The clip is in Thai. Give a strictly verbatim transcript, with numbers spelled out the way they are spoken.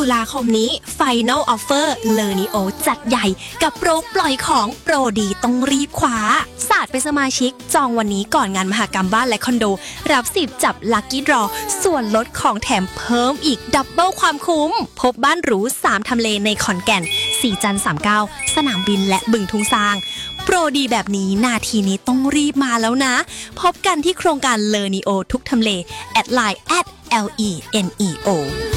ลาคมนี้ Final Offer เลอนิโอจัดใหญ่กับโปรปล่อยของโปรดีต้องรีบคว้าศาสตร์เป็นสมาชิกจองวันนี้ก่อนงานมหกรรมบ้านและคอนโดรับสิบจับลัคกี้ดรอส่วนลดของแถมเพิ่มอีกดับเบิลความคุ้มพบบ้านหรูสามทำเลในขอนแก่นสี่จันทร์สามสิบเก้าสนามบินและบึงทุ่งซางโปรดีแบบนี้นาทีนี้ต้องรีบมาแล้วนะพบกันที่โครงการเลอนิโอทุกทำเลแอดไลน์ แอท แอล อี เอ็น อี โอ